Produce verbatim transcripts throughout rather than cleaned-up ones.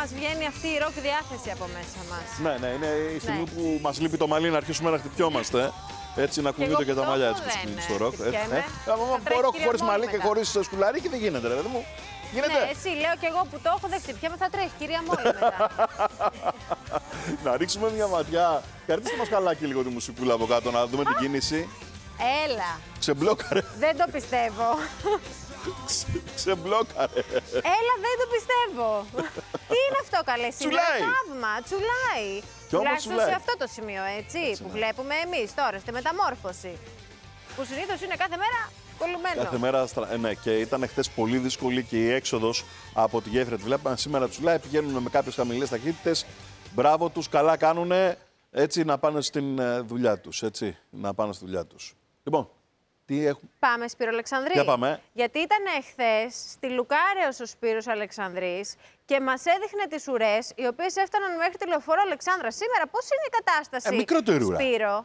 μας βγαίνει αυτή η ροκ διάθεση από μέσα μας. Ναι, ναι, είναι η στιγμή Ναι. που μας λείπει το μαλλί να αρχίσουμε να χτυπιόμαστε. Έτσι να κουνιούνται και, και τα μαλλιά έτσι που σκηνίζει στο ροκ. Από ροκ χωρίς μαλλί και χωρίς σκουλαρίκι δεν γίνεται, ρε παιδί μου. Γίνεται. Ναι, εσύ λέω κι εγώ που το έχω δεν χτυπιέμαι, θα τρέχει κυρία Μόλι μετά. Να ρίξουμε μια ματιά. Κρατήστε μας καλάκι λίγο τη μουσικούλα από κάτω να δούμε την κίνηση. Έλα. Ξεμπλόκαρε. Δεν το πιστεύω. Ξεμπλόκαρε. Έλα, δεν το πιστεύω. Τι είναι αυτό καλέ σήμερα, Τσουλάει. θαύμα, τσουλάει. Κι όμως Τουλάχιστον τσουλάει. σε αυτό το σημείο, έτσι, έτσι που ναι. βλέπουμε εμείς τώρα, στη μεταμόρφωση. Που συνήθως είναι κάθε μέρα κολλουμένο. Κάθε μέρα, στρα- ε, ναι, και ήταν χθες πολύ δύσκολη και η έξοδος από τη γέφυρα. Τη βλέπαμε σήμερα τσουλάει, πηγαίνουν με κάποιες χαμηλές ταχύτητες. Μπράβο τους, καλά κάνουν έτσι να πάνε στην ε, δουλειά τους. Έτσι, να πάνε στη δουλειά τους. Λοιπόν, τι έχουμε. Πάμε, Σπύρο Αλεξανδρή. Για πάμε. Γιατί ήταν εχθές στη Λουκάρεως ο Σπύρος Αλεξανδρής και μας έδειχνε τις ουρές, οι οποίες έφταναν μέχρι τη Λεωφόρο Αλεξάνδρα. Σήμερα πώς είναι η κατάσταση, Ε, μικρότερη ουρά. Σπύρο?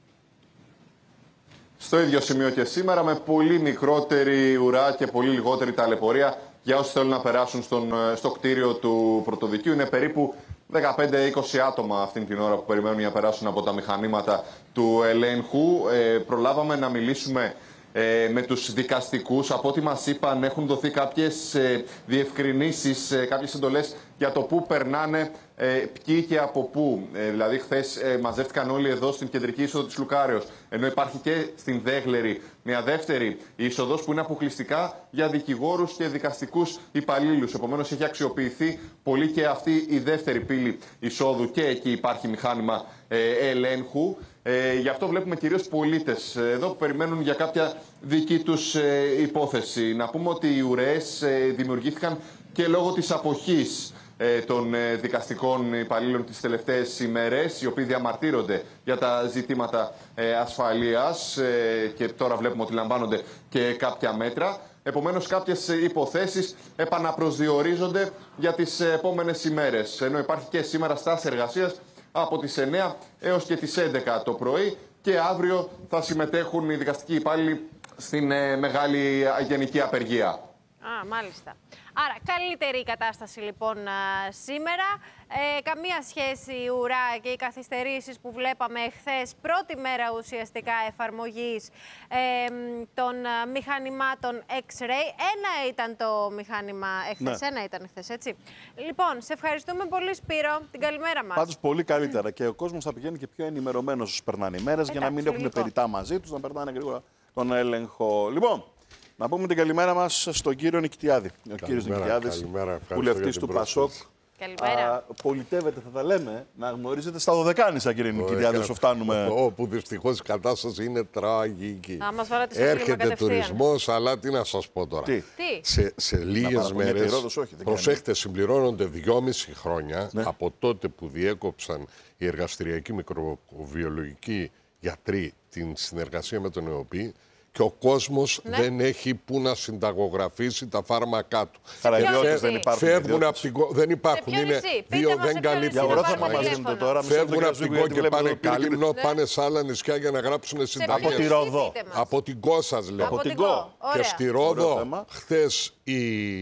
Στο ίδιο σημείο και σήμερα, με πολύ μικρότερη ουρά και πολύ λιγότερη ταλαιπωρία για όσοι θέλουν να περάσουν στον, στο κτίριο του Πρωτοδικείου. Είναι περίπου δεκαπέντε με είκοσι άτομα αυτήν την ώρα που περιμένουν για να περάσουν από τα μηχανήματα του ελέγχου. Ε, προλάβαμε να μιλήσουμε ε, με τους δικαστικούς. Από ό,τι μας είπαν, έχουν δοθεί κάποιες ε, διευκρινήσεις, ε, κάποιες εντολές για το πού περνάνε, ε, ποιοι και από πού. Ε, δηλαδή, χθες ε, μαζεύτηκαν όλοι εδώ στην κεντρική είσοδο της Λουκάρεως. Ενώ υπάρχει και στην Δέγλερη μια δεύτερη είσοδος που είναι αποκλειστικά για δικηγόρους και δικαστικούς υπαλλήλους. Επομένως, έχει αξιοποιηθεί πολύ και αυτή η δεύτερη πύλη εισόδου και εκεί υπάρχει μηχάνημα ε, ελέγχου. Ε, γι' αυτό βλέπουμε κυρίως πολίτες εδώ που περιμένουν για κάποια δική τους ε, υπόθεση. Να πούμε ότι οι ουρές ε, δημιουργήθηκαν και λόγω της αποχής ε, των ε, δικαστικών υπαλλήλων τις τελευταίες ημέρες, οι οποίοι διαμαρτύρονται για τα ζητήματα ε, ασφαλείας ε, και τώρα βλέπουμε ότι λαμβάνονται και κάποια μέτρα. Επομένως, κάποιες υποθέσεις επαναπροσδιορίζονται για τις επόμενες ημέρες. Ενώ υπάρχει και σήμερα στάση εργασίας από τις εννιά έως και τις έντεκα το πρωί και αύριο θα συμμετέχουν οι δικαστικοί υπάλληλοι στην ε, μεγάλη γενική απεργία. Α, μάλιστα. Άρα, καλύτερη η κατάσταση λοιπόν α, σήμερα. Ε, καμία σχέση η ουρά και οι καθυστερήσεις που βλέπαμε εχθές, πρώτη μέρα ουσιαστικά εφαρμογής ε, των α, μηχανημάτων X-ray. Ένα ήταν το μηχάνημα εχθές, Ναι. ένα ήταν εχθές, έτσι. Λοιπόν, σε ευχαριστούμε πολύ, Σπύρο. Την καλημέρα μας. Πάντως πολύ καλύτερα και ο κόσμος θα πηγαίνει και πιο ενημερωμένος όσο περνάνε οι μέρες για να μην έχουν λογικό. περιτά μαζί τους, να περνάνε γρήγορα τον έλεγχο. Λοιπόν, να πούμε την καλημέρα μας στον κύριο Νικητιάδη. Ο κύριος Νικητιάδης, βουλευτής του Πασόκ. Καλημέρα. Α, πολιτεύεται, θα τα λέμε, να γνωρίζετε στα Δωδεκάνησα, κύριε Νικητιάδη, όσο φτάνουμε. Όπου δυστυχώς η κατάσταση είναι τραγική. Να μας βάλετε στο κλίμα Έρχεται κατευθείαν. τουρισμός, αλλά τι να σας πω τώρα. Τι? Τι? Σε, σε λίγες παραπονιέται η μέρες, Ρόδος, όχι, δεν προσέχτε, συμπληρώνονται δυόμιση χρόνια Ναι. από τότε που διέκοψαν οι εργαστηριακοί μικροβιολογικοί γιατροί την συνεργασία με τον ΕΟΠΗ και ο κόσμος Ναι. δεν έχει που να συνταγογραφήσει τα φάρμακά του. Καλά, Ποιο ιδιώτες νησί? δεν υπάρχουν. Φεύγουν ιδιώτες. από την κο- Δεν υπάρχουν, ποιο είναι νησί? Πείτε δύο, μας σε δεν ποιο καλύπτουν. νησί Για να ορόθαμα πάρουμε μας τηλέφωνο. δίνετε τώρα. Φεύγουν από την Κό και πάνε Καλυμνό, Ναι. πάνε σε άλλα νησιά για να γράψουν Σε συνταγές. ποιο Από τη νησί, Ρόδο. πείτε μας. Από την Κό σας λέω. Από την την Κο. Κο. Και Ωραία. στη Ωραίο Ρόδο, θέμα. χθες οι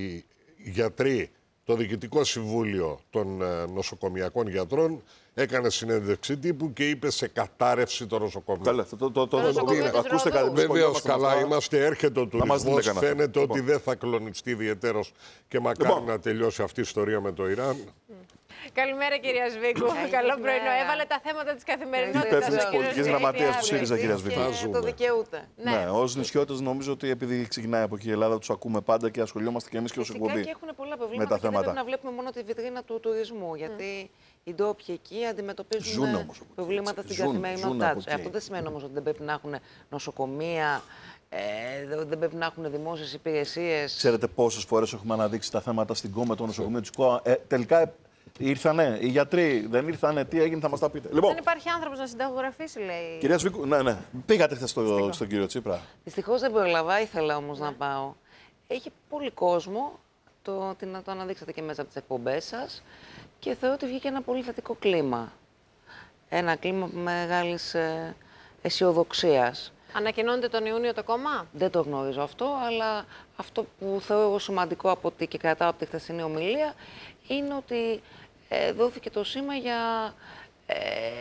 γιατροί, το Διοικητικό Συμβούλιο των ε, Νοσοκομιακών Γιατρών έκανε συνέντευξη τύπου και είπε σε κατάρρευση το νοσοκομείο. Καλά, το, το, το, το, νοσοκομείο το- της ακούστε Ρόδου. κάτι. Βεβαίω σχολιόμαστε με καλά αυτά. είμαστε, έρχεται ο Να μας δείτε τουρισμός, κανένα φαίνεται θέμα. ότι Λοιπόν. δεν θα κλονιστεί ιδιαιτέρως και μακάρι Λοιπόν. να τελειώσει αυτή η ιστορία με το Ιράν. Καλημέρα, κυρία Σβίκου. Καλό πρωινό. Έβαλε τα θέματα της καθημερινότητας. Υπεύθυνης ο κύριος πολιτικής γραμματείας του Νικητιάδης. ΣΥΡΙΖΑ, κυρία Και Σβήτου. ζούμε. το δικαιούται. Ναι, ως νησιώτες νομίζω ότι επειδή ξεκινάει από εκεί η Ελλάδα, τους ακούμε πάντα και ασχολιόμαστε και εμείς και ως Φυσικά εκπομπή. και έχουν πολλά με προβλήματα τα και δεν θέματα. πρέπει να βλέπουμε μόνο τη βιτρίνα του τουρισμού. Γιατί οι ντόπιοι εκεί αντιμετωπίζουν Ζουνε όμως από εκεί, προβλήματα έτσι. στην Ζουνε, ζουνε καθημερινότητά από τους. εκεί. Αυτό δεν σημαίνει όμως ότι δεν πρέπει να έχουν νοσοκομεία, ε, δεν πρέπει να έχουν δημόσιες υπηρεσίες. Ξέρετε πόσες φορές έχουμε αναδείξει τα θέματα στην ΚΟ με το νοσοκομείο της ΚΟ. Ε, τελικά ε, ήρθανε οι γιατροί, δεν ήρθανε, τι έγινε, θα μας τα πείτε. Λοιπόν, Δεν υπάρχει άνθρωπος να συνταγογραφήσει, λέει. κυρία Σβίκου, ναι, ναι. Πήγατε χθες στο, στον κύριο Τσίπρα. Δυστυχώς δεν πρόλαβα, ήθελα όμως να πάω. Έχει πολύ κόσμο, το, την, το αναδείξατε και μέσα από τις εκπομπές σας και θεωρώ ότι βγήκε ένα πολύ θετικό κλίμα. Ένα κλίμα μεγάλης ε, αισιοδοξίας. Ανακοινώνεται τον Ιούνιο το κόμμα. Δεν το γνωρίζω αυτό, αλλά αυτό που θεωρώ σημαντικό από ότι και κρατάω από τη χθεσινή ομιλία είναι ότι ε, δόθηκε το σήμα για ε,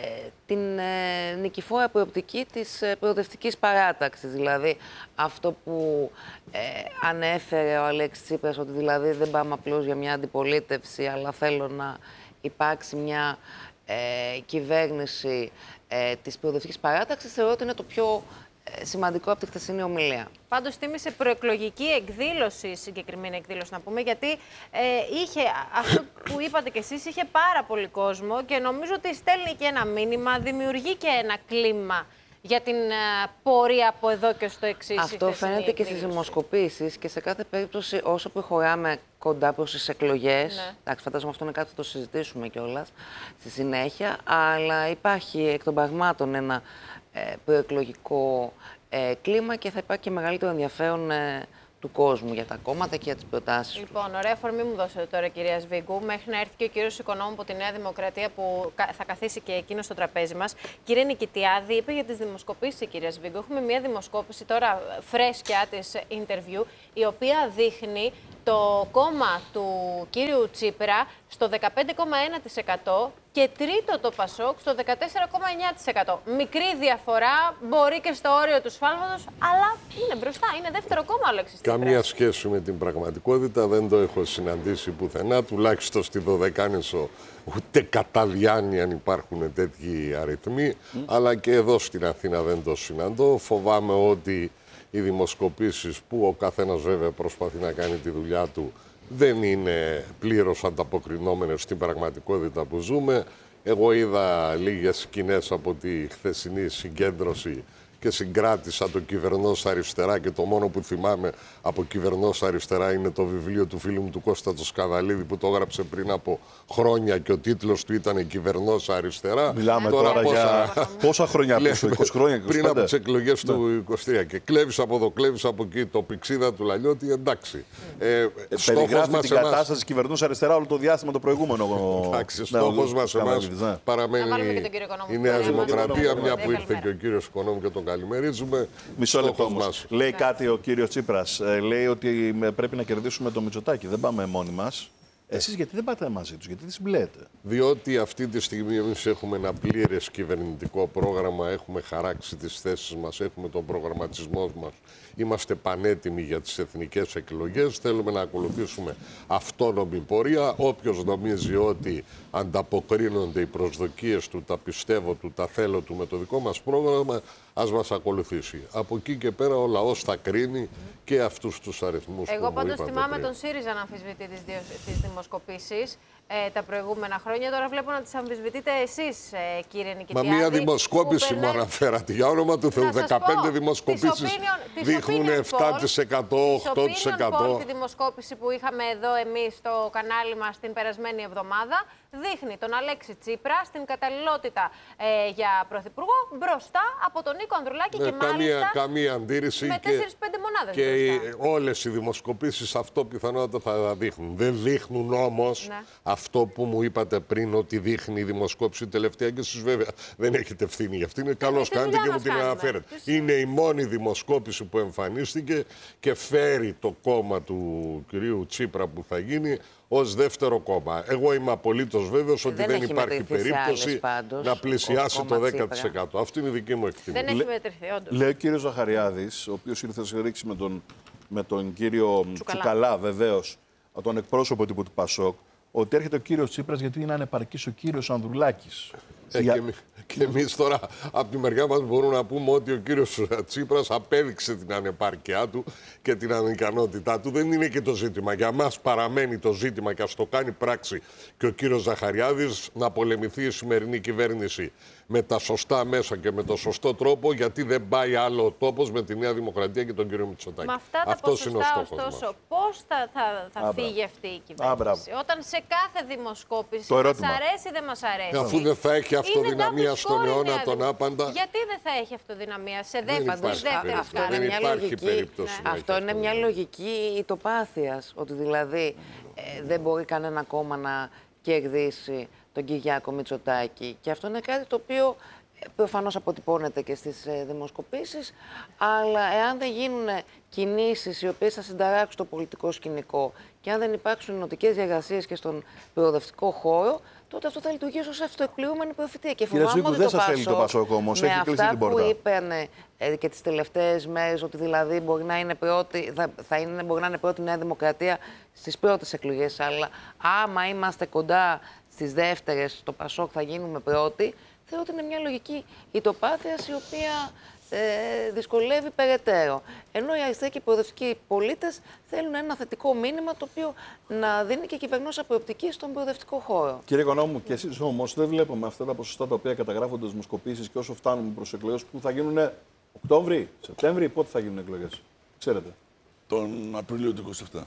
την ε, νικηφόρα προοπτική της ε, προοδευτικής παράταξης. Δηλαδή αυτό που ε, ανέφερε ο Αλέξης Τσίπρας, ότι δηλαδή δεν πάμε απλώς για μια αντιπολίτευση, αλλά θέλω να υπάρξει μια ε, κυβέρνηση ε, της προοδευτικής παράταξης, θεωρώ ότι είναι το πιο σημαντικό από τη χθεσινή ομιλία. Πάντως θύμισε προεκλογική εκδήλωση, συγκεκριμένη εκδήλωση να πούμε, γιατί ε, είχε, αυτό που είπατε κι εσείς, είχε πάρα πολύ κόσμο και νομίζω ότι στέλνει και ένα μήνυμα, δημιουργεί και ένα κλίμα για την uh, πορεία από εδώ και στο εξής. Αυτό φαίνεται και στις δημοσκοπήσεις και σε κάθε περίπτωση όσο προχωράμε κοντά προς τις εκλογές. Ναι. Εντάξει, φαντάζομαι αυτό είναι κάτι που το συζητήσουμε κιόλας στη συνέχεια, αλλά υπάρχει εκ των πραγμάτων ένα ε, προεκλογικό ε, κλίμα και θα υπάρχει και μεγαλύτερο ενδιαφέρον ε, του κόσμου για τα κόμματα και για τις προτάσεις. Λοιπόν, ωραία αφορμή μου δώσετε τώρα, κυρία Σβίγκου, μέχρι να έρθει και ο κύριος Οικονόμου από τη Νέα Δημοκρατία που θα καθίσει και εκείνο στο τραπέζι μας. Κύριε Νικητιάδη, είπε για τις δημοσκοπήσεις η κυρία Σβίγκου. Έχουμε μια δημοσκόπηση τώρα φρέσκια της interview, η οποία δείχνει το κόμμα του κύριου Τσίπρα στο δεκαπέντε κόμμα ένα τοις εκατό και τρίτο το Πασόκ στο δεκατέσσερα κόμμα εννιά τοις εκατό. Μικρή διαφορά, μπορεί και στο όριο του σφάλματος, αλλά είναι μπροστά, είναι δεύτερο κόμμα ο Αλέξης Τσίπρας. Καμία σχέση με την πραγματικότητα, δεν το έχω συναντήσει πουθενά, τουλάχιστον στη Δωδεκάνησο ούτε κατά διάνοια αν υπάρχουν τέτοιοι αριθμοί, mm. αλλά και εδώ στην Αθήνα δεν το συναντώ. Φοβάμαι ότι οι δημοσκοπήσεις που ο καθένας βέβαια προσπαθεί να κάνει τη δουλειά του δεν είναι πλήρως ανταποκρινόμενες στην πραγματικότητα που ζούμε. Εγώ είδα λίγες σκηνές από τη χθεσινή συγκέντρωση και συγκράτησα το Κυβερνός Αριστερά και το μόνο που θυμάμαι από Κυβερνός Αριστερά είναι το βιβλίο του φίλου μου του Κώστα το Σκανδαλίδη που το έγραψε πριν από χρόνια και ο τίτλος του ήταν Κυβερνός Αριστερά. Μιλάμε τώρα, τώρα πόσα... για πόσα χρόνια πίσω, είκοσι χρόνια, είκοσι πέντε. Πριν από τις εκλογές ναι. του είκοσι τρία και κλέβεις από εδώ, κλέβεις από εκεί το πηξίδα του Λαλιώτη, εντάξει. Ε, ε, περιγράφει μας την εμάς... κατάσταση της Κυβερνούς Αριστερά όλο το διάστημα το προηγούμενο. Εντάξει, στόχος μας εμάς παραμένει η Νέα Δημοκρατία, μια που ήρθε και ο κύριος Οικονόμου και τον καλημερίζουμε. Μισό λεπτό όμως. Λέει κάτι ο κύριος Τσίπρας. Ε, λέει ότι πρέπει να κερδίσουμε το Μητσοτάκη. Δεν πάμε μόνοι μας. Εσείς γιατί δεν πάτε μαζί τους, γιατί δεν συμπλέετε? Διότι αυτή τη στιγμή εμείς έχουμε ένα πλήρες κυβερνητικό πρόγραμμα, έχουμε χαράξει τις θέσεις μας, έχουμε τον προγραμματισμό μας, είμαστε πανέτοιμοι για τις εθνικές εκλογές, θέλουμε να ακολουθήσουμε αυτόνομη πορεία. Όποιος νομίζει ότι ανταποκρίνονται οι προσδοκίες του, τα πιστεύω του, τα θέλω του με το δικό μας πρόγραμμα, ας μας ακολουθήσει. Από εκεί και πέρα ο λαός θα κρίνει και αυτούς τους αριθμούς. Εγώ που πάντως είπατε θυμάμαι πριν. τον ΣΥΡΙΖΑ να αμφισβητεί τις, δύο, τις δημοσκοπήσεις ε, τα προηγούμενα χρόνια. Τώρα βλέπω να τις αμφισβητείτε εσείς, ε, κύριε Νικητιάδη. Μα μία δημοσκόπηση μου αναφέρατε. Για όνομα του Θεού, δεκαπέντε δημοσκοπήσεις δείχνουν επτά τοις εκατό, οκτώ τοις εκατό. Τη δημοσκόπηση που είχαμε εδώ εμείς στο κανάλι μας την περασμένη εβδομάδα δείχνει τον Αλέξη Τσίπρα στην καταλληλότητα ε, για πρωθυπουργό μπροστά από τον Νίκο Ανδρουλάκη ναι, και καμία, μάλιστα καμία αντίρρηση με τέσσερις πέντε μονάδες και μπροστά. όλες οι δημοσκοπήσεις αυτό πιθανότατα θα δείχνουν. Δεν δείχνουν όμως ναι. αυτό που μου είπατε πριν ότι δείχνει η δημοσκόπηση τελευταία και εσείς βέβαια δεν έχετε ευθύνη για αυτή. Είναι καλώς κάνετε και μου την αναφέρετε. Είναι η μόνη δημοσκόπηση που εμφανίστηκε και φέρει το κόμμα του κυρίου Τσίπρα που θα γίνει ως δεύτερο κόμμα. Εγώ είμαι απολύτως βέβαιος ότι δεν, δεν υπάρχει περίπτωση πάντως, να πλησιάσει το δέκα τοις εκατό. Αυτή είναι η δική μου εκτίμηση. Δεν έχει μετρηθεί, όντως. Λέει ο κύριος Ζαχαριάδης, ο οποίος ήρθε να σε ρίξει με τον, με τον κύριο Τσουκαλά, Τσουκαλά βεβαίως, τον εκπρόσωπο τύπου του Πασόκ, ότι έρχεται ο κύριος Τσίπρας γιατί είναι ανεπαρκής ο κύριος Ανδρουλάκης. Ε, Για... και, και εμείς τώρα από τη μεριά μας μπορούμε να πούμε ότι ο κύριος Τσίπρας απέδειξε την ανεπάρκειά του και την ανικανότητά του. Δεν είναι και το ζήτημα. Για μας παραμένει το ζήτημα και ας το κάνει πράξη και ο κύριος Ζαχαριάδης να πολεμηθεί η σημερινή κυβέρνηση με τα σωστά μέσα και με το σωστό τρόπο, γιατί δεν πάει άλλο ο τόπος με τη Νέα Δημοκρατία και τον κύριο Μητσοτάκη. Με αυτά τα Αυτός ποσοστά, είναι ο στόχος ωστόσο, μας. πώς θα, θα, θα Άμπρα. φύγει αυτή η κυβέρνηση, Α, όταν σε κάθε δημοσκόπηση μας αρέσει ή δεν μας αρέσει. Αφού δεν θα έχει αυτοδυναμία στον αιώνα τον άπαντα. Γιατί δεν θα έχει αυτοδυναμία σε δεύτερη Αυτό είναι μια λογική, αυτό είναι μια λογική ητοπάθειας, ότι δηλαδή ε, δεν μπορεί κανένα κόμμα να κερδίσει τον Κυριάκο Μητσοτάκη. Και αυτό είναι κάτι το οποίο προφανώς αποτυπώνεται και στις ε, δημοσκοπήσεις, αλλά εάν δεν γίνουν κινήσεις οι οποίες θα συνταράξουν το πολιτικό σκηνικό και αν δεν υπάρξουν ενωτικές διαργασίες και στον προοδευτικό χώρο, τότε αυτό θα λειτουργήσει ως αυτοεκπληρούμενη προφητεία. Και Κύριε φοβάμαι Σίκου, ότι δεν σας θέλει το Πασόκ όμως, με έχει κλείσει την πόρτα. αυτά που είπαν ε, και τις τελευταίες μέρες, ότι δηλαδή μπορεί να είναι πρώτη, θα, θα είναι, μπορεί να είναι πρώτη Νέα Δημοκρατία στις πρώτες εκλογές, αλλά άμα είμαστε κοντά στις δεύτερες, το Πασόκ θα γίνουμε πρώτοι, θεωρώ ότι είναι μια λογική ητοπάθειας η οποία ε, δυσκολεύει περαιτέρω. Ενώ οι αριστεροί και οι προοδευτικοί πολίτες θέλουν ένα θετικό μήνυμα το οποίο να δίνει και κυβερνόσα προοπτική στον προοδευτικό χώρο. Κύριε Οικονόμου, και εσείς όμως δεν βλέπουμε αυτά τα ποσοστά τα οποία καταγράφονται στις δημοσκοπήσεις και όσο φτάνουμε προς εκλογές που θα γίνουν Οκτώβρη, Σεπτέμβρη, πότε θα γίνουν εκλογές, ξέρετε. Τον Απρίλιο του είκοσι επτά.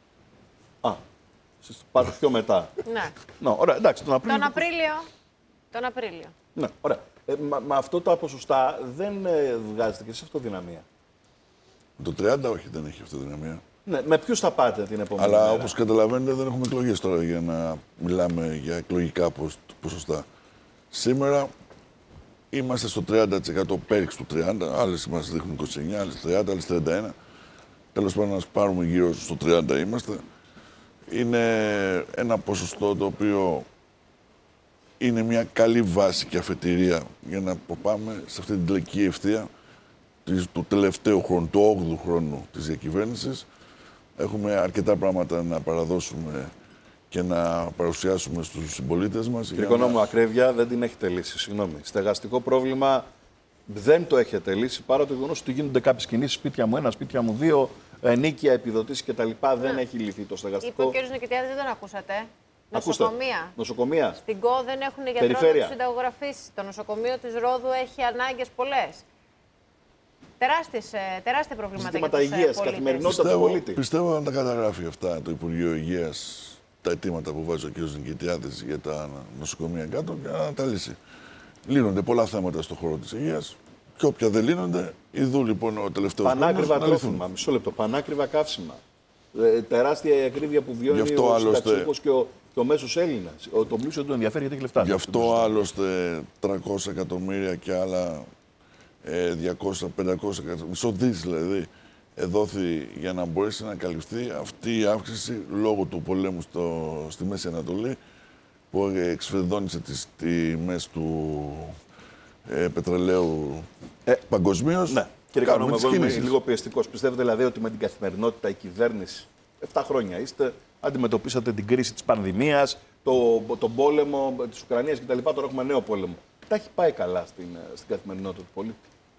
Α, εσείς πάτε πιο μετά. Ναι. Ναι, ωραία, εντάξει, τον Απρίλιο. Τον Απρίλιο. Τον Απρίλιο. Ναι, ωραία. Ε, μα, με αυτό τα ποσοστά δεν ε, βγάζετε και σε αυτοδυναμία. Το τριάντα όχι, δεν έχει αυτοδυναμία. Ναι, με ποιους θα πάτε την επόμενη Αλλά μέρα. όπως καταλαβαίνετε δεν έχουμε εκλογές τώρα για να μιλάμε για εκλογικά ποσοστά. Σήμερα είμαστε στο τριάντα τοις εκατό πέριξ του τριάντα, άλλες μας δείχνουν είκοσι εννιά, άλλες τριάντα, άλλες τριάντα ένα. Τέλος πάντων, να πάρουμε γύρω στο τριάντα είμαστε. Είναι ένα ποσοστό το οποίο είναι μια καλή βάση και αφετηρία για να πάμε σε αυτή την τελική ευθεία του τελευταίου χρόνου, του όγδοου χρόνου της διακυβέρνησης. Έχουμε αρκετά πράγματα να παραδώσουμε και να παρουσιάσουμε στους συμπολίτες μας. Κύριε Οικονόμου, να... ακρέβεια δεν την έχετε λύσει. Συγγνώμη. Στεγαστικό πρόβλημα δεν το έχετε λύσει παρά το γεγονός ότι γίνονται κάποιες κινήσεις, σπίτια μου ένα, σπίτια μου δύο, ενίκεια, επιδοτήσεις κτλ. Ναι. Δεν έχει λυθεί το στεγαστικό. Είπε ο κ. Νικητιάδης, δεν τον ακούσατε. Ακούστε. Νοσοκομεία. Νοσοκομεία. Στην ΚΟ δεν έχουν γιατρό να του συνταγογραφήσει. Το νοσοκομείο της Ρόδου έχει ανάγκες πολλές. Τεράστιες, τεράστια προβλήματα για τους υγείας, πολίτες. Καθημερινότητα του πολίτη. Πιστεύω να τα καταγράφει αυτά το Υπουργείο Υγείας, τα αιτήματα που βάζει ο κ. Νικητιάδης για τα νοσοκομεία κάτω και να τα λύσει. Λύνονται πολλά θέματα στον χώρο της υγείας και όποια δεν λύνονται, ειδού λοιπόν ο τελευταίος χρόνος Πανάκριβα να τρόφιμα, μισό λεπτό, πανάκριβα καύσιμα. Ε, τεράστια η ακρίβεια που βιώνει ο συνταξιούχος και ο, και ο μέσος Έλληνας. Ο, το πλούσιο του ενδιαφέρει γιατί έχει λεφτά. Γι' αυτό άλλωστε τριακόσια εκατομμύρια και άλλα ε, διακόσια με πεντακόσια εκατομμύρια, μισό δις δηλαδή, εδόθη για να μπορέσει να καλυφθεί αυτή η αύξηση λόγω του πολέμου στο, στη Μέση Ανατολή που εξφεδόνισε τις τιμές του ε, πετρελαίου ε, παγκοσμίως. Ναι. Κύριε Οικονόμου, εγώ είμαι λίγο πιεστικός. Πιστεύετε δηλαδή ότι με την καθημερινότητα η κυβέρνηση, επτά χρόνια είστε, αντιμετωπίσατε την κρίση της πανδημίας, το, τον πόλεμο της Ουκρανίας κτλ. Τώρα έχουμε νέο πόλεμο. Τα έχει πάει καλά στην, στην καθημερινότητα του πολίτη.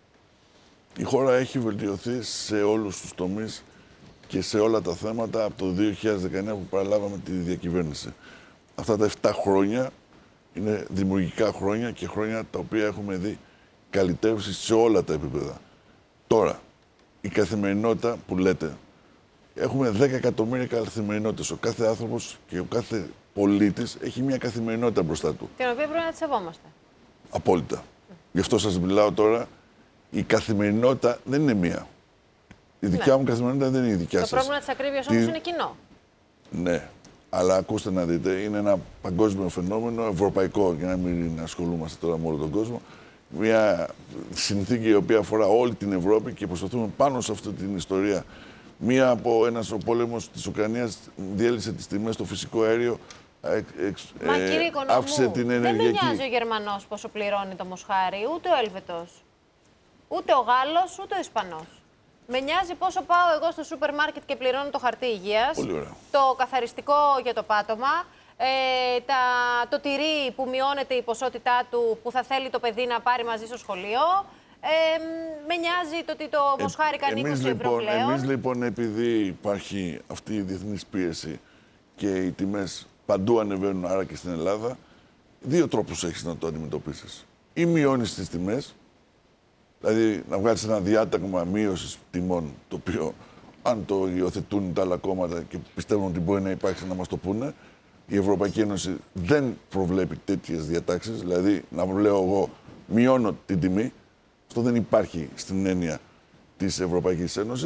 Η χώρα έχει βελτιωθεί σε όλους τους τομείς και σε όλα τα θέματα από το δύο χιλιάδες δεκαεννιά που παραλάβαμε τη διακυβέρνηση. Αυτά τα επτά χρόνια είναι δημιουργικά χρόνια και χρόνια τα οποία έχουμε δει καλυτέρευση σε όλα τα επίπεδα. Τώρα, η καθημερινότητα που λέτε, έχουμε δέκα εκατομμύρια καθημερινότητες. Ο κάθε άνθρωπος και ο κάθε πολίτης έχει μια καθημερινότητα μπροστά του. Την οποία πρέπει να τη σεβόμαστε. Απόλυτα. Mm. Γι' αυτό σας μιλάω τώρα. Η καθημερινότητα δεν είναι μία. Η δικιά ναι. μου καθημερινότητα δεν είναι η δικιά το σας. Το πρόβλημα της ακρίβειας όμως είναι κοινό. Ναι. Αλλά ακούστε να δείτε, είναι ένα παγκόσμιο φαινόμενο, ευρωπαϊκό, για να μην ασχολούμαστε τώρα με όλο τον κόσμο. Μια συνθήκη η οποία αφορά όλη την Ευρώπη και προσπαθούμε πάνω σε αυτή την ιστορία. Μία από ένας ο πόλεμος της Ουκρανίας διέλυσε τις τιμές στο φυσικό αέριο. Εξ, Μα ε, κύριε Οικονόμου, την δεν με ενεργειακή. νοιάζει ο Γερμανός πόσο πληρώνει το μοσχάρι, ούτε ο Έλβετος, ούτε ο Γάλλος, ούτε ο Ισπανός. Με νοιάζει πόσο πάω εγώ στο σούπερ μάρκετ και πληρώνω το χαρτί υγείας, το καθαριστικό για το πάτωμα, ε, τα, το τυρί που μειώνεται η ποσότητά του που θα θέλει το παιδί να πάρει μαζί στο σχολείο. Ε, με νοιάζει το ότι το μοσχάρι κάνει εμείς, είκοσι ευρώ λοιπόν, πλέον. Εμείς λοιπόν, επειδή υπάρχει αυτή η διεθνής πίεση και οι τιμές παντού ανεβαίνουν, άρα και στην Ελλάδα, δύο τρόπους έχεις να το αντιμετωπίσεις. Ή μειώνεις τις τιμές, δηλαδή να βγάλεις ένα διάταγμα μείωσης τιμών, το οποίο αν το υιοθετούν τα άλλα κόμματα και πιστεύουν ότι μπορεί να υπάρξει να μας το πούνε, η Ευρωπαϊκή Ένωση δεν προβλέπει τέτοιες διατάξεις, δηλαδή να λέω εγώ μειώνω την τιμή, αυτό δεν υπάρχει στην έννοια της Ευρωπαϊκής Ένωσης, και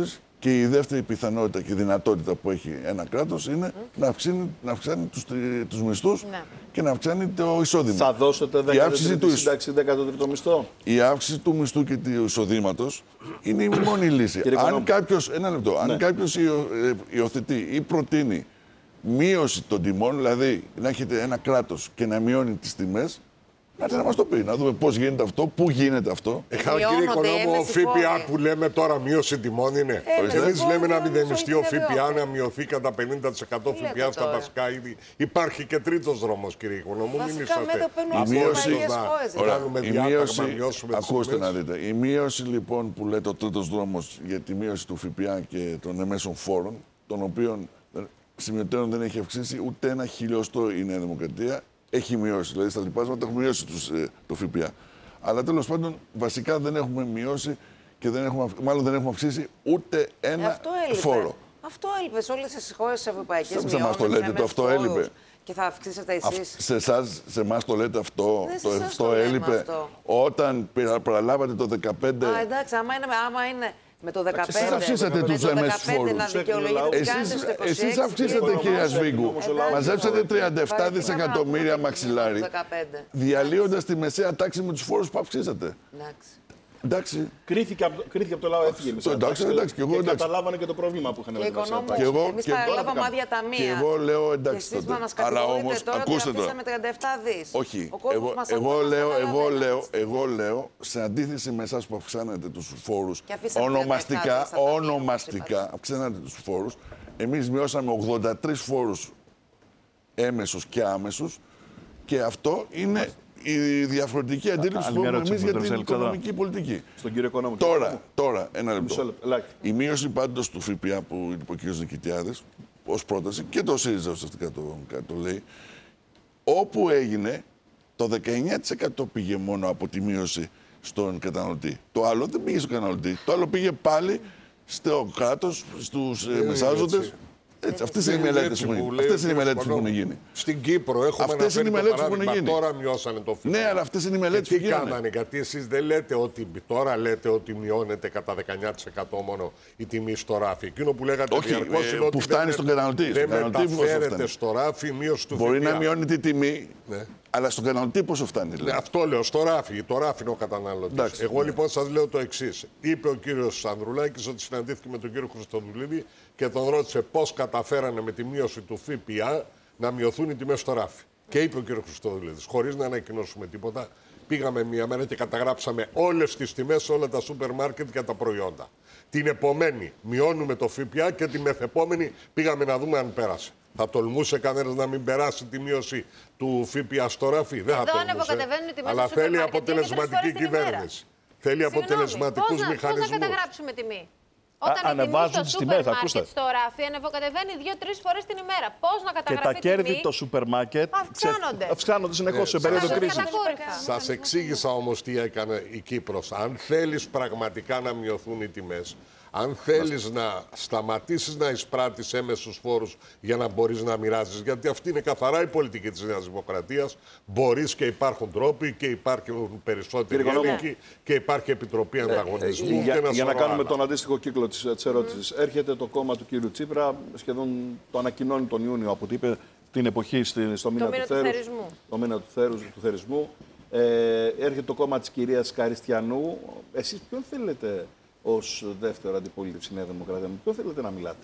Και η δεύτερη πιθανότητα και δυνατότητα που έχει ένα κράτος είναι mm. να αυξάνει, να αυξάνει τους, τους μισθούς ναι. και να αυξάνει το εισόδημα. Θα δώσετε δεκατό σύνταξη, δέκατο τρίτο μισθό. Η αύξηση του μισθού και του εισοδήματος είναι η μόνη λύση. Αν κάποιος, ένα λεπτό, ναι. αν κάποιος υιοθετεί ή προτείνει μείωση των τιμών, δηλαδή να έχετε ένα κράτος και να μειώνει τις τιμές, να μας το πει, να δούμε πώς γίνεται αυτό, πού γίνεται αυτό. Έχα, κύριε Οικονόμο, ο ΦΠΑ που λέμε τώρα μείωση τιμών είναι. Εμείς λέμε να μηδενιστεί ο ΦΠΑ, να μειωθεί κατά πενήντα τοις εκατό ΦΠΑ στα βασικά είδη. Υπάρχει και τρίτος δρόμος, κύριε Οικονόμο, μην είσαστε. Η μείωση, η μείωση, ακούστε να δείτε, η μείωση λοιπόν που λέτε ο τρίτος δρόμος για τη μείωση του ΦΠΑ και των εμέσων φόρων, των οποίων σημειωτέρων δεν έχει αυξήσει ούτε ένα χιλιοστό η Νέα Δημοκρατία. Έχει μειώσει, δηλαδή στα λοιπάσματα έχουμε μειώσει τους, ε, το ΦΠΑ. Αλλά τέλος πάντων βασικά δεν έχουμε μειώσει και δεν έχουμε, μάλλον δεν έχουμε αυξήσει ούτε ένα αυτό φόρο. Αυτό έλειπε σε όλες τις χώρες της Ευρωπαϊκής Ένωσης. Σε εμάς το λέτε, το αυτό έλειπε. Και θα αυξήσετε εσείς. Σε εσάς, σε εμάς το λέτε αυτό, δεν το, αυτό έλειπε. Αυτό. Όταν παραλάβατε το δεκαπέντε. Α, εντάξει, άμα είναι, άμα είναι με το δεκαπέντε. Εσείς αυξήσατε τους εμέσους φόρους. Εσείς αυξήσατε, κυρία Σβίγκου. Μαζέψατε τριάντα επτά δισεκατομμύρια μαξιλάρι, διαλύοντας τη μεσαία τάξη με τους φόρους που αυξήσατε. Εντάξει. Κρίθηκε από, κρίθηκε από το λαό, έφυγε. Το εντάξει, εντάξει, και εγώ και εντάξει. καταλάβανε και το πρόβλημα που είχαν με την Εμείς παραλάβαμε άδεια ταμεία. Και εγώ λέω εντάξει. Και εσείς μας κατηγορείτε τώρα ότι αφήσαμε τριάντα επτά δις. Όχι. Εγώ, εγώ, λέω, εγώ, λέω, εγώ λέω, σε αντίθεση με εσάς που αυξάνετε τους φόρους, ονομαστικά, ονομαστικά αυξάνετε τους φόρους, εμείς μειώσαμε ογδόντα τρεις φόρους έμεσους και άμεσους και αυτό είναι η διαφορετική αντίληψη που έχουμε εμείς για την οικονομική πολιτική. Στον κύριο Οικονόμο. Τώρα, τώρα, ένα λεπτό. Η μείωση πάντως του ΦΠΑ που είπε ο κ. Νικητιάδης ως πρόταση και το ΣΥΡΙΖΑ ουσιαστικά το, το λέει, όπου έγινε το δεκαεννιά τοις εκατό πήγε μόνο από τη μείωση στον καταναλωτή. Το άλλο δεν πήγε στον καταναλωτή. Το άλλο πήγε πάλι στο κράτος, στους ε, μεσάζοντες. Έτσι, αυτές είναι οι μελέτες που, που έχουν γίνει. Στην Κύπρο έχουμε αυτές είναι οι μελέτες που έχουν γίνει. Τώρα μειώσανε το ΦΠΑ. Ναι, αλλά αυτές είναι οι μελέτες που γίνανε. Τι κάνανε, γιατί εσείς δεν λέτε ότι τώρα λέτε ότι μειώνεται κατά δεκαεννιά τοις εκατό μόνο η τιμή στο ράφι. Εκείνο που λέγατε όχι, διαρκώς ε, είναι ότι που φτάνει στον καταναλωτή. Δεν μεταφέρεται στο ράφι η μείωση του ΦΠΑ. Μπορεί να μειώνει τη τιμή, ναι. αλλά στον καταναλωτή πόσο φτάνει. Ναι, αυτό λέω, στο ράφι. Το ράφι είναι ο καταναλωτής. Εγώ ναι. λοιπόν σας λέω το εξής. Είπε ο κύριος Ανδρουλάκης ότι συναντήθηκε με τον κύριο Χριστοδουλίδη και τον ρώτησε πώς καταφέρανε με τη μείωση του ΦΠΑ να μειωθούν οι τιμές στο ράφι. Και είπε ο κύριος Χριστοδουλίδης, χωρίς να ανακοινώσουμε τίποτα, πήγαμε μία μέρα και καταγράψαμε όλες τις τιμές σε όλα τα σούπερ μάρκετ για τα προϊόντα. Την επομένη μειώνουμε το ΦΠΑ και την μεθεπόμενη πήγαμε να δούμε αν πέρασε. Θα τολμούσε κανένας να μην περάσει τη μείωση του ΦΠΑ στο ράφι? Δεν θα τολμούσε. Αλλά θέλει αποτελεσματική κυβέρνηση. Θέλει αποτελεσματικούς μηχανισμούς. Πώς να καταγράψουμε τιμή? Όταν Α, η τιμή στο σούπερ μάρκετ στο ράφι ανεβοκατεβαίνει δύο-τρεις φορές την ημέρα. Πώς να καταγραφεί και τα κέρδη τιμή, το σούπερ μάρκετ αυξάνονται. αυξάνονται συνεχώς ναι, σε περίοδο κρίσης. Σας εξήγησα όμως τι έκανε η Κύπρος. Αν θέλεις πραγματικά να μειωθούν οι τιμές, αν θέλεις να σταματήσεις να εισπράττεις έμεσους φόρους για να μπορείς να μοιράζεις, γιατί αυτή είναι καθαρά η πολιτική της Νέας Δημοκρατίας, μπορείς και υπάρχουν τρόποι και υπάρχουν περισσότεροι έλεγχοι και υπάρχει Επιτροπή Ανταγωνισμού. Ε, ε, για, και για να κάνουμε άλλα. τον αντίστοιχο κύκλο της, της ερώτησης. Mm. Έρχεται το κόμμα του κύριου Τσίπρα, σχεδόν το ανακοινώνει τον Ιούνιο από ό,τι είπε την εποχή στη, στο μήνα, το του, μήνα θέρους, του θερισμού. Το μήνα του, θέρους, του θερισμού. Ε, έρχεται το κόμμα της κυρίας Καριστιανού. Εσείς ποιον θέλετε ως δεύτερο αντιπολίτευση Νέα Δημοκρατία, με ποιον θέλετε να μιλάτε?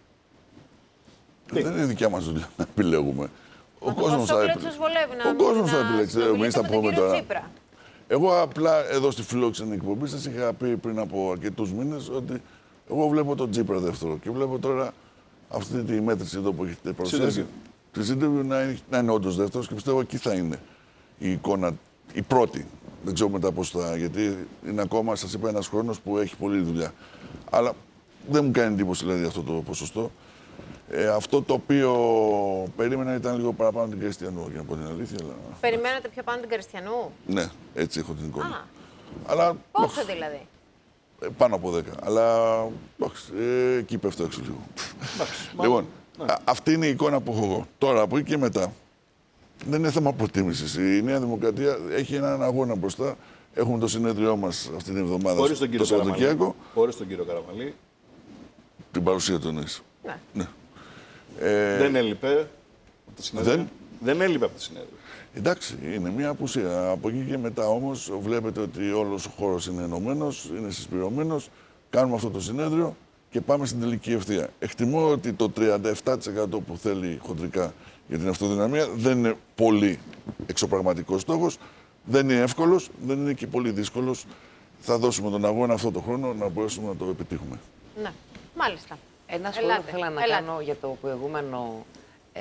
Δεν είναι δικιά μας δουλειά να επιλέγουμε. Ο κόσμος θα επιλέξει. Ο κόσμος θα επιλέξει. Εμείς θα πούμε τώρα. Εγώ απλά εδώ στη φιλόξενη εκπομπή σας είχα πει πριν από αρκετούς μήνες ότι εγώ βλέπω τον Τσίπρα δεύτερο και βλέπω τώρα αυτή τη μέτρηση εδώ που έχετε παρουσιάσει. Τη σύντομη να είναι, να είναι όντως δεύτερος και πιστεύω εκεί θα είναι η εικόνα, η πρώτη. Δεν ξέρω μετά πώς θα, γιατί είναι ακόμα, σας είπα, ένας χρόνος που έχει πολλή δουλειά. Αλλά δεν μου κάνει εντύπωση δηλαδή αυτό το ποσοστό. Ε, αυτό το οποίο περίμενα ήταν λίγο παραπάνω την Καριστιανού, για να πω την αλήθεια. Αλλά... Περιμένατε πιο πάνω την Καριστιανού? Ναι, έτσι έχω την εικόνα. Α. Αλλά, πόσο όχι, δηλαδή? Ε, πάνω από δέκα. Αλλά ε, εκεί πέφτω έξω λίγο. Λοιπόν, ναι. α, αυτή είναι η εικόνα που έχω εγώ. Τώρα, από εκεί και μετά, δεν είναι θέμα προτίμησης. Η Νέα Δημοκρατία έχει έναν αγώνα μπροστά. Έχουμε το συνέδριό μας αυτή την εβδομάδα χωρίς τον στο Σαββατοκύριακο. Χωρίς τον κύριο Καραμαλή. Την παρουσία του εννοείς. Ναι. Ναι. Ε, Δεν έλειπε από τη συνέδρια. Δεν. Δεν έλειπε από τη συνέδρια. Εντάξει, είναι μια απουσία. Από εκεί και μετά όμως βλέπετε ότι όλος ο χώρος είναι ενωμένος, είναι συσπηρωμένος. Κάνουμε αυτό το συνέδριο και πάμε στην τελική ευθεία. Εκτιμώ ότι το τριάντα επτά τοις εκατό που θέλει χοντρικά για την αυτοδυναμία δεν είναι πολύ εξωπραγματικός στόχος, δεν είναι εύκολος, δεν είναι και πολύ δύσκολος. Θα δώσουμε τον αγώνα αυτό το χρόνο να μπορέσουμε να το επιτύχουμε. Ναι, μάλιστα. Ένα σχόλιο Ελάτε, που ήθελα να ελάτε. κάνω για το προηγούμενο ε,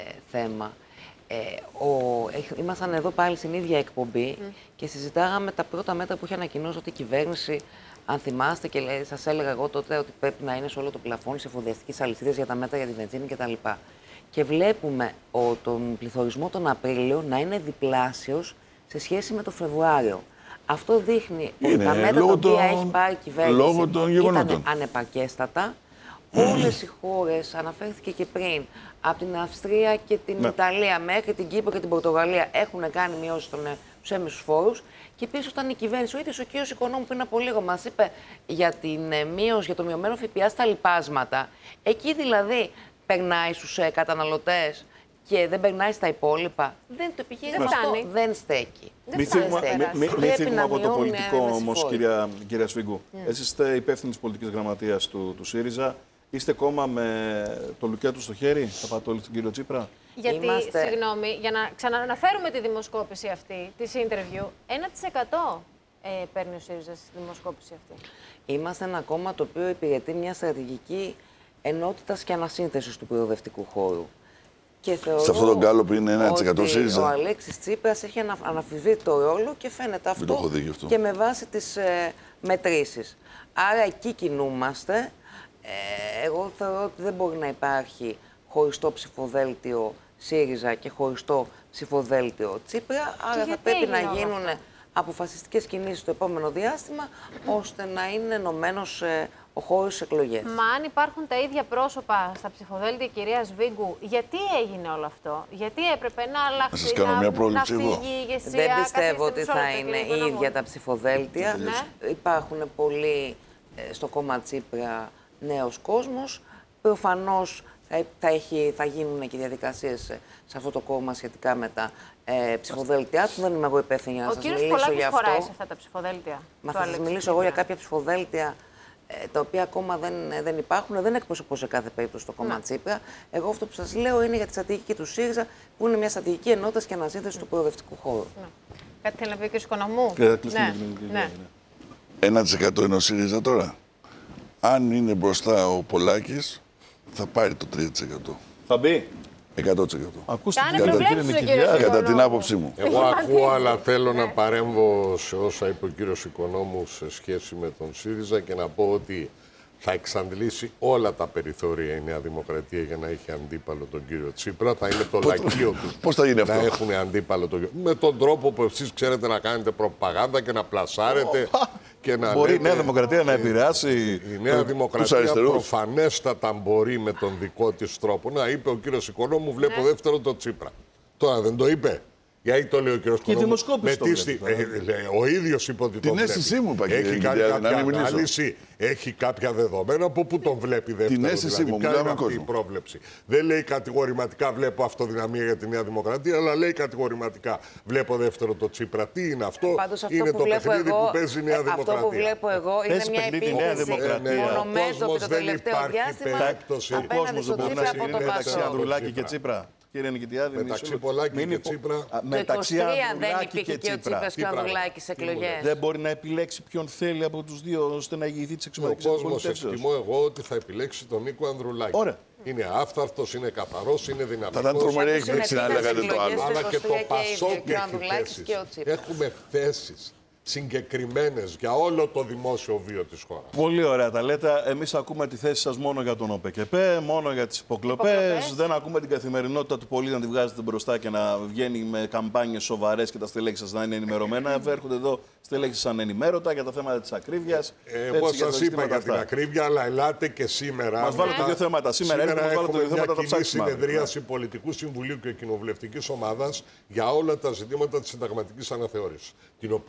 θέμα. Ε, ο, έχ- ήμασταν εδώ πάλι στην ίδια εκπομπή mm. και συζητάγαμε τα πρώτα μέτρα που είχε ανακοινώσει ότι η κυβέρνηση, αν θυμάστε, και λέει, σας έλεγα εγώ τότε ότι πρέπει να είναι σε όλο το πλαφόν σε εφοδιαστικές αλυσίδες για τα μέτρα για τη βενζίνη κτλ. Και βλέπουμε ο, τον πληθωρισμό τον Απρίλιο να είναι διπλάσιος σε σχέση με το Φεβρουάριο. Αυτό δείχνει ότι Είναι τα μέτρα τα λόγω οποία των- έχει πάρει η κυβέρνηση λόγω των γεγονότων. ήταν ανεπαρκέστατα. Όλες οι χώρες, αναφέρθηκε και πριν, από την Αυστρία και την Ναι. Ιταλία μέχρι την Κύπρο και την Πορτογαλία έχουν κάνει μειώσεις στους έμεσους φόρους. Και επίσης όταν η κυβέρνηση, ο ίδιος ο κύριος Οικονόμου πριν από λίγο μας είπε για την ε, μείωση, για το μειωμένο ΦΠΑ στα λοιπάσματα, εκεί δηλαδή περνάει στους ε, καταναλωτές και δεν περνάει στα υπόλοιπα, δεν το επιχείρημα Δεν αυτό φτάνει. δεν στέκει. Δεν Μην φτάνει. φύγουμε, δεν μη- φτάνει. μη- μην Πρέπει φύγουμε να από το μειώνουν πολιτικό έμεση όμως, φόροι. κυρία, κυρία Σφίγκου. Εσείς είστε υπεύθυνης πολιτικής γραμματείας του, του ΣΥΡΙΖΑ. Είστε κόμμα με το λουκέτο στο χέρι, θα πάτε όλοι στον κύριο Τσίπρα. Γιατί, Είμαστε- συγγνώμη, για να ξαναναφέρουμε τη δημοσκόπηση αυτή, τη interview, ένα τοις εκατό ε, παίρνει ο ΣΥΡΙΖΑ στη δημοσκόπηση αυτή. Είμαστε ένα κόμμα το οποίο υπηρετεί μια στρατηγική ενότητας και ανασύνθεσης του προοδευτικού χώρου. Και θεωρώ Σε αυτό τον κάλο που είναι ένα τοις εκατό ότι ΣΥΡΙΖΑ. ο Αλέξης Τσίπρας έχει ανα, αναμφισβήτητο το ρόλο και φαίνεται αυτό, το έχω δει γι' αυτό. και με βάση τις ε, μετρήσεις. Άρα εκεί κινούμαστε. Ε, εγώ θεωρώ ότι δεν μπορεί να υπάρχει χωριστό ψηφοδέλτιο ΣΥΡΙΖΑ και χωριστό ψηφοδέλτιο Τσίπρα. Άρα θα γιατί πρέπει να έγινε όλο γίνουν αυτό? αποφασιστικές κινήσεις το επόμενο διάστημα, ώστε να είναι ενωμένος ε, ο χώρος στις εκλογές. Μα αν υπάρχουν τα ίδια πρόσωπα στα ψηφοδέλτια κυρίας Βίγκου, γιατί έγινε όλο αυτό, γιατί έπρεπε να αλλάξει, σας κάνω να, μια πρόληψη να φύγει εγώ. η ηγεσία. Δεν πιστεύω καθίστε ότι μισό θα λεπτό, είναι κύριε Οικονόμου. ίδια τα ψηφοδέλτια. Ναι. Υπάρχουν πολλοί ε, στο κόμμα Τσίπρα νέος κόσμος. Προφανώς θα, θα, έχει, θα γίνουν και διαδικασίες ε, σε αυτό το κόμμα σχετικά με τα ε, ψηφοδέλτια του. Δεν είμαι εγώ υπεύθυνη να Ο σας κύριος μιλήσω Πολάκης για χωράει αυτό. σε αυτά τα ψηφοδέλτια. Μα του θα σας Αλέξη μιλήσω εγώ για Τσίπρα. κάποια ψηφοδέλτια ε, τα οποία ακόμα δεν, ε, δεν υπάρχουν. Δεν εκπροσωπώ σε κάθε περίπτωση το κόμμα Ναι. Τσίπρα. Εγώ αυτό που σας λέω είναι για τη στρατηγική του ΣΥΡΙΖΑ, που είναι μια στρατηγική ενότητα και ανασύνθεση του προοδευτικού χώρου. Κάτι θέλει να πει ο κύριος Οικονομού. Και θα κλείσουμε Ναι, την ελληνική ναι. ναι. ένα τοις εκατό είναι ο ΣΥΡΙΖΑ τώρα. Αν είναι μπροστά ο Πολάκης, θα πάρει το τρία τοις εκατό. Θα μπει. εκατό τοις εκατό. Ακούστε Κάνε την κύριε προβλέψεις ο κύριος Νικηλιάδη. Κατά την Οικονόμου. άποψή μου. Εγώ ακούω, αλλά θέλω να παρέμβω σε όσα είπε ο κύριος Οικονόμου σε σχέση με τον ΣΥΡΙΖΑ και να πω ότι θα εξαντλήσει όλα τα περιθώρια η Νέα Δημοκρατία για να έχει αντίπαλο τον κύριο Τσίπρα. Θα είναι το λακείο του Πώς θα γίνει να αυτό? έχουν αντίπαλο τον κύριο. Με τον τρόπο που εσείς ξέρετε να κάνετε προπαγάνδα και να πλασάρετε και να Μπορεί η λέτε- Νέα Δημοκρατία να επηρεάσει. η Νέα Δημοκρατία αριστερούς. προφανέστατα μπορεί με τον δικό της τρόπο. Να, είπε ο κύριος Οικονόμου, βλέπω Ναι. δεύτερο το Τσίπρα. Τώρα δεν το είπε. Γιατί το λέει ο κύριος Και η Οικονόμου. δημοσκόπηση Με το τι βλέπει στι- τώρα. ε, λέει, ο ίδιος είπε ότι Την το βλέπει. αίσθησή μου είπα, κύριε Έχει κάνει Νικηλιάδη, να κάποια μην μιλήσω. ανάλυση, έχει κάποια δεδομένα από πού τον βλέπει δεύτερο. αίσθησή δηλαδή, μου, ποια μιλάμε είναι με αυτή η κόσμο. πρόβλεψη. Δεν λέει κατηγορηματικά βλέπω αυτοδυναμία για τη Νέα Δημοκρατία, αλλά λέει κατηγορηματικά βλέπω δεύτερο το Τσίπρα. Τι είναι αυτό? Πάντως αυτό Είναι που το βλέπω παιχνίδι εγώ, που παίζει η Νέα ε, Δημοκρατία. αυτό που βλέπω εγώ είναι Παίζει μια παιχνίδι η Νέα επίθεση Δημοκρατία. μονομέτωπη το Κόσμος δεν τελευταίο υπάρχει διάστημα περίπτωση. Ο απέναντι κόσμος στον δεν μπορεί Τσίπρα να από είναι τον μεταξύ Πασόκ. Ανδρουλάκη και Τσίπρα. Κύριε Νικητιάδη, Μεταξύ μισό λεπτό. Πολάκη Μην και υπο- Τσίπρα. Α, Το Μεταξύ είκοσι τρία δεν Ανδρουλάκη υπήρχε και και ο Τσίπρα. Τσίπρας και ο Τι πράγμα. Ανδρουλάκης στις εκλογές. Δεν μπορεί να επιλέξει ποιον θέλει από τους δύο ώστε να ηγηθεί της Ο εξωματικής κόσμος αντιπολιτεύσεως. εκτιμώ εγώ ότι θα επιλέξει τον Νίκο Ανδρουλάκη. Ωραία. Είναι άφθαρτος, είναι καθαρός, είναι δυναμικός. Θα ήταν τρομερή Όπως έκπληξη να είναι λέγατε το εκλογές άλλο. του Αλλά και το είκοσι τρία και οι δύο, Πασόκ και ο έχει Ανδρουλάκης θέσεις. και ο Τσίπρας. Έχουμε θέσεις συγκεκριμένες για όλο το δημόσιο βίο της χώρας. Πολύ ωραία τα λέτε. Εμείς ακούμε τη θέση σας μόνο για τον ΟΠΕΚΕΠΕ, μόνο για τις υποκλοπές. Υποκλοπές. Δεν ακούμε την καθημερινότητα του πολίτη να τη βγάζετε μπροστά και να βγαίνει με καμπάνιες σοβαρές και τα στελέχη σας να είναι ενημερωμένα. Έρχονται εδώ στελέχη σας ανενημέρωτα για τα θέματα της ακρίβειας. Εγώ έτσι, τα σας είπα ζητήματα για την αυτά. ακρίβεια, αλλά ελάτε και σήμερα. Μας βάλετε μετά. δύο θέματα. Σήμερα έρχεται, μας βάλετε έχουμε δύο θέματα, μια τα κοινή ψάξουμε. συνεδρίαση Πολιτικού Συμβουλίου και Κοινοβουλευτικής Ομάδας για όλα τα ζητήματα της συνταγματικής αναθεώρησης, την οποία εμείς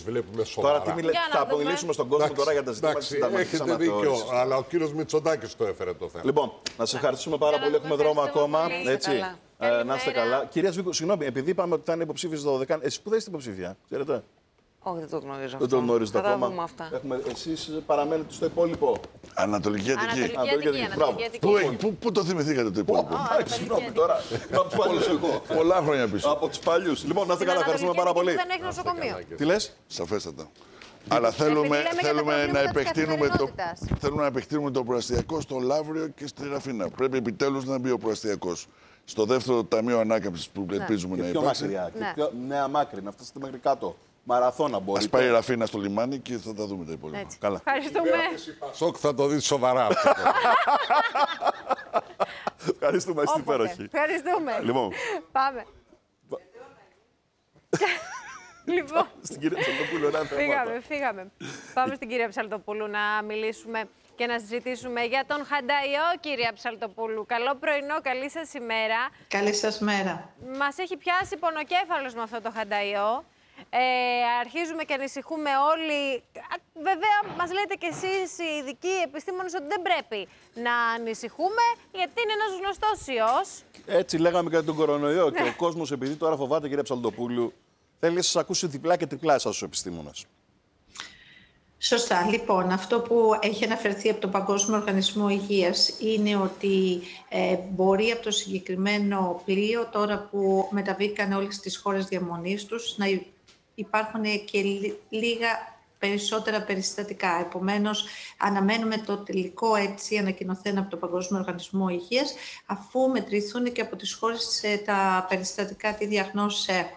βλέπουμε σοβαρά. Τώρα τι μιλέ... Για να θα δούμε. μιλήσουμε στον κόσμο Εντάξει, τώρα για τα ζητήματα της εντάξει, συνταγματικής έχετε δίκιο, αναθεώρησης. αλλά ο κύριος Μητσοτάκης το έφερε το θέμα. Λοιπόν, να σας ευχαριστήσουμε πάρα Για να πολύ. δούμε, Έχουμε δρόμο ευχαριστούμε ακόμα. πολύ. Έτσι. Καλά. Ε, να είστε Καλημέρα. καλά. Κυρία Σβίκου, συγγνώμη, επειδή είπαμε ότι θα είναι υποψήφιος στο δωδεκάν, εσείς που δεν είστε υποψήφια, ξέρετε. Όχι, δεν το γνωρίζω αυτό. Δεν το γνωρίζετε Θα τα ακόμα. δούμε αυτά. Έχουμε, εσείς παραμένετε στο υπόλοιπο. Ανατολική Αττική. Ανατολική Ανατολική Αττική, Αττική. Ανατολική Μπράβο. Αττική. Πού, πού, πού το θυμηθήκατε το υπόλοιπο. Εντάξει, συγγνώμη τώρα. Από τους παλιούς εγώ. Πολλά χρόνια πίσω. Από τους παλιούς. Λοιπόν, να είστε Στην καλά, ευχαριστούμε Ανατολική πάρα Αττική πολύ. που δεν έχει νοσοκομείο. Τι λες? Σαφέστατα. Αλλά θέλουμε, λέμε για τα θέλουμε, να προβλήματα της επεκτείνουμε το, καθημερινότητας. θέλουμε να επεκτείνουμε το προαστιακό στο Λαύριο και στη Ραφίνα. Πρέπει επιτέλους να μπει ο προαστιακός στο δεύτερο ταμείο ανάκαμψης που ελπίζουμε Και να πιο υπάρξει. μακριά. Και Ναι. πιο νέα μάκρη. Να φτάσετε μέχρι κάτω. Μαραθώνα μπορείτε. Ας πάει η Ραφίνα στο λιμάνι και θα τα δούμε τα υπόλοιπα. Έτσι. Καλά. Ευχαριστούμε. Πασόκ θα το δει σοβαρά αυτό. Ευχαριστούμε, είστε Όποτε. υπέροχοι. Ευχαριστούμε. Λοιπόν, Πάμε. Λοιπόν, στην κυρία Ψαλτοπούλου, ένα θέμα. φύγαμε, φύγαμε. Πάμε στην κυρία Ψαλτοπούλου να μιλήσουμε και να συζητήσουμε για τον Χανταϊό, κυρία Ψαλτοπούλου. Καλό πρωινό, καλή σας ημέρα. Καλή σας μέρα. Μας έχει πιάσει πονοκέφαλος με αυτό το Χανταϊό. Ε, αρχίζουμε και ανησυχούμε όλοι. Α, Βέβαια, μας λέτε κι εσείς οι ειδικοί επιστήμονες ότι δεν πρέπει να ανησυχούμε, γιατί είναι ένας γνωστός ιός. Έτσι λέγαμε για τον κορονοϊό. Και ο κόσμος, επειδή τώρα φοβάται, κυρία Ψαλτοπούλου, θέλει να σας ακούσει διπλά και τριπλά εσάς τους επιστήμονες. Σωστά. Λοιπόν, αυτό που έχει αναφερθεί από τον Παγκόσμιο Οργανισμό Υγείας είναι ότι ε, μπορεί από το συγκεκριμένο πλοίο, τώρα που μεταβήκαν όλες τις χώρες διαμονής τους, να υπάρχουν και λίγα περισσότερα περιστατικά. Επομένως, αναμένουμε το τελικό έτσι ανακοινωθέν από τον Παγκόσμιο Οργανισμό Υγείας, αφού μετρηθούν και από τις χώρες τα περιστατικά τι διαγνώσεις έχουν.